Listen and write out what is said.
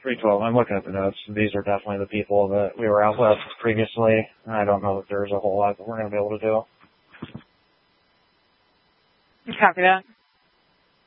312. I'm looking at the notes. These are definitely the people that we were out with previously. I don't know that there's a whole lot that we're going to be able to do. Copy that.